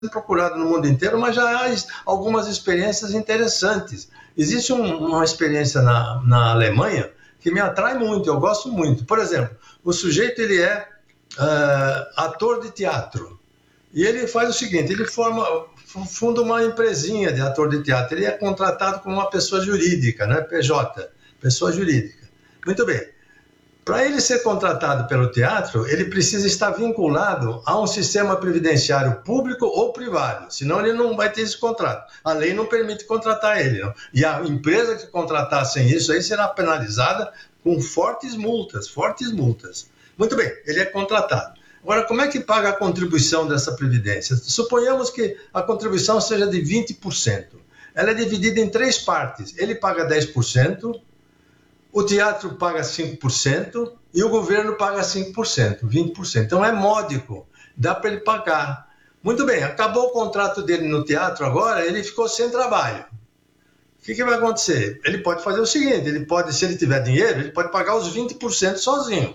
procurado no mundo inteiro, mas já há algumas experiências interessantes. Existe uma experiência na Alemanha que me atrai muito, eu gosto muito. Por exemplo, o sujeito ele é ator de teatro e ele faz o seguinte, ele funda uma empresinha de ator de teatro, ele é contratado como uma pessoa jurídica, né? PJ, pessoa jurídica. Muito bem. Para ele ser contratado pelo teatro, ele precisa estar vinculado a um sistema previdenciário público ou privado, senão ele não vai ter esse contrato. A lei não permite contratar ele. Não? E a empresa que contratar sem isso aí será penalizada com fortes multas, fortes multas. Muito bem, ele é contratado. Agora, como é que paga a contribuição dessa previdência? Suponhamos que a contribuição seja de 20%. Ela é dividida em 3 partes. Ele paga 10%, o teatro paga 5% e o governo paga 5%, 20%. Então é módico, dá para ele pagar. Muito bem, acabou o contrato dele no teatro agora, ele ficou sem trabalho. O que vai acontecer? Ele pode fazer o seguinte, se ele tiver dinheiro, ele pode pagar os 20% sozinho.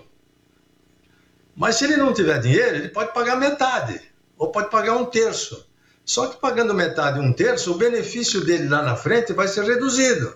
Mas se ele não tiver dinheiro, ele pode pagar metade, ou pode pagar 1/3. Só que pagando metade e 1/3, o benefício dele lá na frente vai ser reduzido.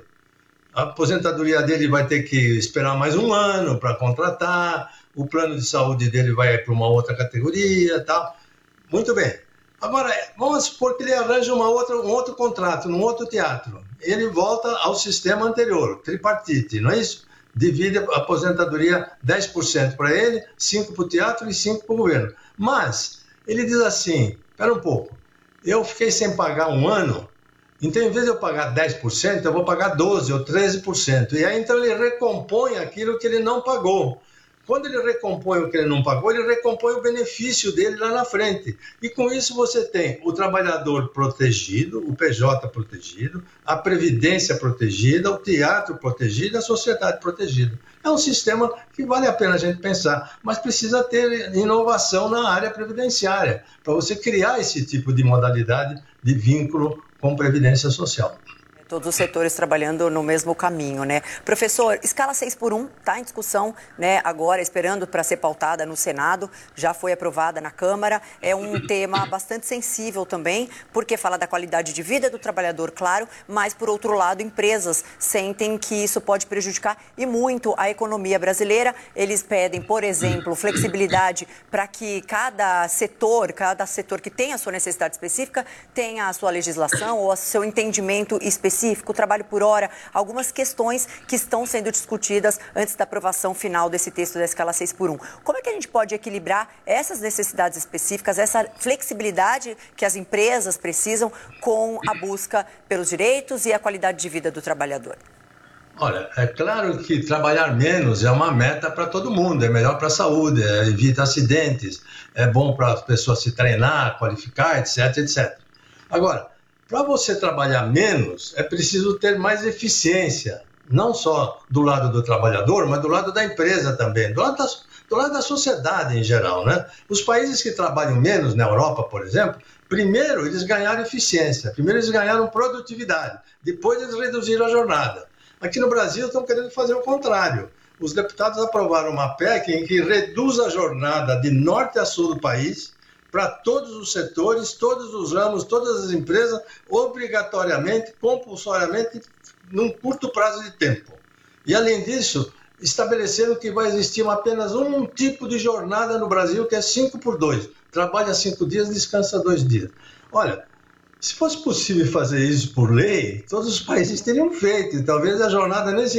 A aposentadoria dele vai ter que esperar mais 1 ano para contratar, o plano de saúde dele vai para uma outra categoria e tal. Muito bem. Agora, vamos supor que ele arranja um outro contrato, num outro teatro. Ele volta ao sistema anterior, tripartite, não é isso? Divide a aposentadoria 10% para ele, 5% para o teatro e 5% para o governo. Mas ele diz assim, espera um pouco, eu fiquei sem pagar 1 ano, então, em vez de eu pagar 10%, eu vou pagar 12% ou 13%. E aí, então, ele recompõe aquilo que ele não pagou. Quando ele recompõe o que ele não pagou, ele recompõe o benefício dele lá na frente. E com isso você tem o trabalhador protegido, o PJ protegido, a previdência protegida, o teatro protegido, a sociedade protegida. É um sistema que vale a pena a gente pensar, mas precisa ter inovação na área previdenciária, para você criar esse tipo de modalidade de vínculo com previdência social. Todos os setores trabalhando no mesmo caminho, né? Professor, escala 6x1 está em discussão, né? Agora, esperando para ser pautada no Senado, já foi aprovada na Câmara. É um tema bastante sensível também, porque fala da qualidade de vida do trabalhador, claro, mas, por outro lado, empresas sentem que isso pode prejudicar e muito a economia brasileira. Eles pedem, por exemplo, flexibilidade para que cada setor que tem a sua necessidade específica, tenha a sua legislação ou o seu entendimento específico, o trabalho por hora, algumas questões que estão sendo discutidas antes da aprovação final desse texto da escala 6x1. Como é que a gente pode equilibrar essas necessidades específicas, essa flexibilidade que as empresas precisam com a busca pelos direitos e a qualidade de vida do trabalhador? Olha, é claro que trabalhar menos é uma meta para todo mundo, é melhor para a saúde, evita acidentes, é bom para as pessoas se treinar, qualificar, etc, etc. Agora, para você trabalhar menos, é preciso ter mais eficiência, não só do lado do trabalhador, mas do lado da empresa também, do lado da sociedade em geral, né? Os países que trabalham menos, na Europa, por exemplo, primeiro eles ganharam eficiência, primeiro eles ganharam produtividade, depois eles reduziram a jornada. Aqui no Brasil estão querendo fazer o contrário. Os deputados aprovaram uma PEC em que reduz a jornada de norte a sul do país, para todos os setores, todos os ramos, todas as empresas, obrigatoriamente, compulsoriamente, num curto prazo de tempo. E, além disso, estabeleceram que vai existir apenas um tipo de jornada no Brasil, que é 5x2. Trabalha 5 dias, descansa 2 dias. Olha, se fosse possível fazer isso por lei, todos os países teriam feito. Talvez a jornada nem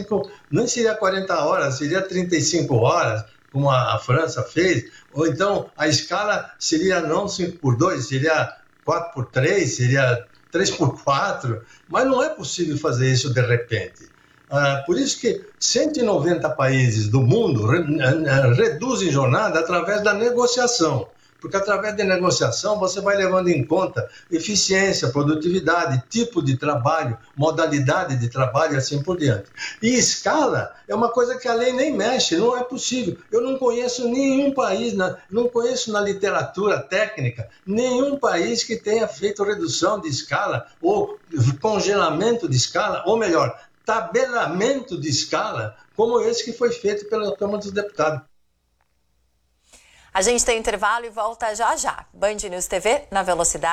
seria 40 horas, seria 35 horas, como a França fez, ou então a escala seria não 5x2, seria 4x3, seria 3x4, mas não é possível fazer isso de repente. Por isso que 190 países do mundo reduzem jornada através da negociação. Porque através da negociação você vai levando em conta eficiência, produtividade, tipo de trabalho, modalidade de trabalho e assim por diante. E escala é uma coisa que a lei nem mexe, não é possível. Eu não conheço nenhum país, não conheço na literatura técnica, nenhum país que tenha feito redução de escala ou congelamento de escala, ou melhor, tabelamento de escala, como esse que foi feito pela Câmara dos Deputados. A gente tem intervalo e volta já já. Band News TV na Velocidade.